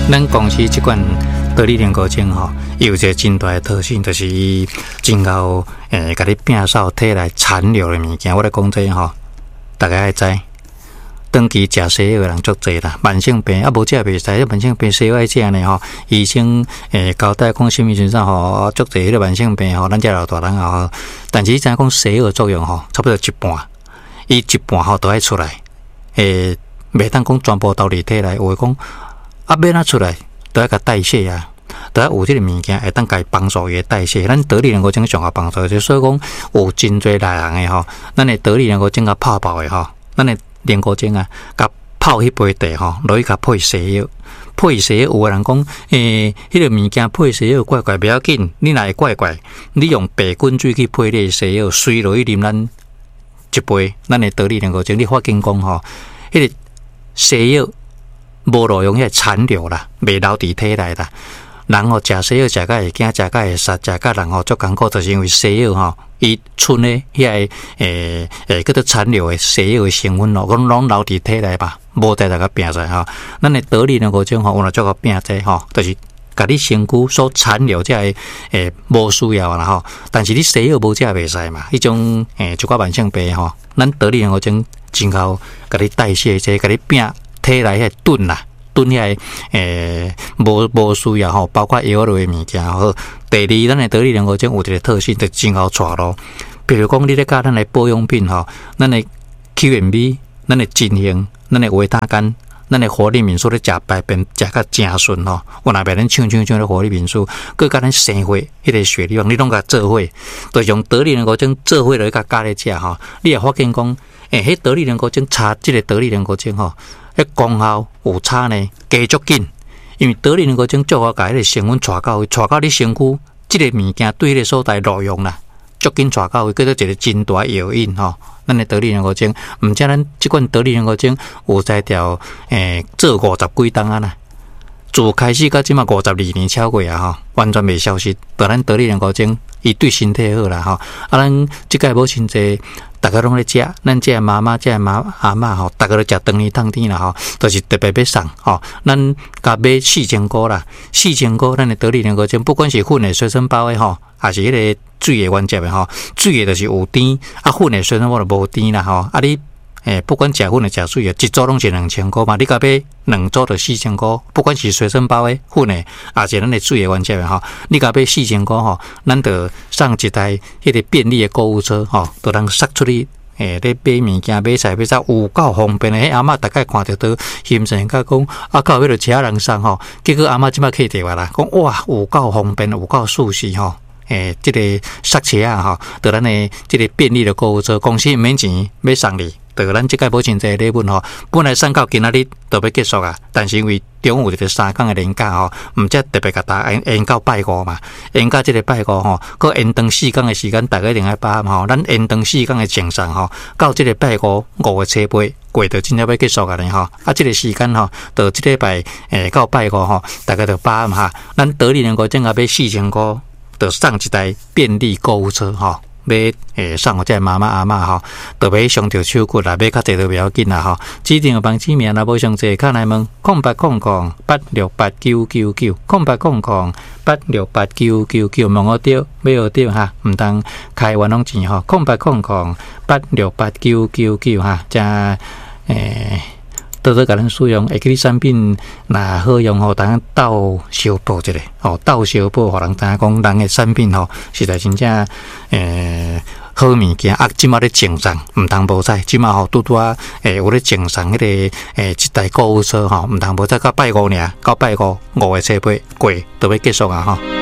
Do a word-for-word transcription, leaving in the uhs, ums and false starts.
咱公司这款得力莲膏精吼，有一个真大的特性，就是伊真够诶，甲你摒扫体内残留的物件。我咧讲这吼，大家爱知。长期食西药的人足侪啦，慢性病啊，无食袂使，慢性病西药爱食呢吼。医生诶交代讲什么时阵吼，足侪迄个慢性病吼，咱遮老大人吼。但是知影讲西药作用吼，差不多一半，伊一半吼都爱出来，诶，袂当讲全部投入体内。有诶讲啊，要哪出来，都要甲代谢啊。都要有这个物件会当甲伊帮助伊的代谢，咱得力能够种上下帮助，所以讲有真侪内人诶吼，咱的得力能够种甲泡泡诶吼，咱的莲膏精啊，甲泡迄杯茶吼，落去甲配西药，配西药有诶人讲，诶，迄、那个物件配西药怪怪不要紧，你若会怪怪，你用白滚水去配你的西药，水落去啉咱一杯，咱的得力能够精，你发现讲吼，迄、那个西药无路用迄个残留啦，袂留伫体内啦。人吼食西药食甲会惊，食甲会杀，食甲人吼足艰苦，就是因为西药吼，伊剩诶遐个诶诶叫做残留诶西药诶成分咯，拢拢留伫体内吧，无在大家拼在吼。咱诶得力能够种吼，有若足个拼在吼，就是甲你身躯所残留这个诶无需要啦吼。但是你西药无食袂使嘛，迄种诶一寡慢性病吼，咱得力能够种真够甲你代谢这，甲你拼体内遐顿啦。炖遐个诶，无无需要吼，包括药类物件吼。第二，咱诶得力能够种有一个特性，就真好带咯。比如讲，你咧甲咱诶保养品吼，咱诶 Q M B， 咱诶金型，咱诶维他甘，咱诶活力敏素咧食排便食甲正顺吼。有若别咱抢抢抢咧活力敏素，佮甲咱生活迄个血量，你拢甲做伙，就用得力能够种做伙落去甲加咧食吼。你会发现讲，诶，迄得力能够种差，即个得力能够种吼。迄功效有差呢，加足紧，因为得力能够种足好，甲迄个成分带到位，带到你身躯，即个物件对迄个所在路用啦，足紧带到位，叫做一个真大药引吼。咱的得力能够种，毋则咱即款得力能够种有在条诶做五十几档啊啦，自开始到即马五十二年超过啊吼，完全袂消失。但咱得力能够种，伊对身体好啦吼。啊，咱即个无真济。大家拢咧食，咱这个妈妈、这个妈阿嬷吼，大家都食当年当天啦吼，都、就是特别要送吼。咱甲买四千箍啦，四千箍，咱的得力能够种，不管是粉的随身包的吼，还是迄个水的原汁的吼，水的就是有甜，啊粉的随身包就无甜啦吼。啊你诶，不管食粉的食水的，一组拢是两千箍嘛，你甲买两组就四千箍，不管是随身包的粉的，还是咱的水的原汁的吼，你甲买四千箍吼，咱就送一台迄个便利的购物车吼，就通塞出去。诶，咧买物件、买菜、买菜有够方便诶！迄阿嬷大概看着都心神甲讲，啊，到尾就其他人送吼，结果阿嬷即摆起电话啦，讲哇，有够方便，有够舒适吼。诶，即、这个塞车啊吼，就咱诶即个便利的购物车，公司免钱要送你。就咱即个无真济礼物吼，本来送到今仔日就要结束啊，但是因为中有一个三天的年假吼，毋则特别甲大家延延到拜五嘛，延到即个拜五吼，佮延长四天的时间，大家一定爱把握吼，咱延长四天的精神吼，到即个拜五五月初八过到真正要结束啊咧吼，啊即个时间吼，到即礼拜诶到拜五吼，大家就把握哈，咱得力能够正个买四千箍，就送一台便利购物车吼。要诶送互这妈妈阿嬷吼，特别伤着手骨啦，买较济都不要紧啦吼。指定帮指名啦，无上济，卡来问空八空空八六八九九九，空八空空八六八九九九，问我对，买我对哈，毋通开玩弄钱吼。空八空空八六八九九九哈，加诶。多多甲咱使用，会记啲产品若好用吼，当斗小报一下吼，斗小报，互人知影讲人诶产品吼，实在真正诶好物件。啊，即马咧精上，毋通无采，即马吼拄拄啊，诶有咧精上迄个诶一台购物车吼，毋通无采，到拜五尔，到拜五五月初八过，就要结束啊吼。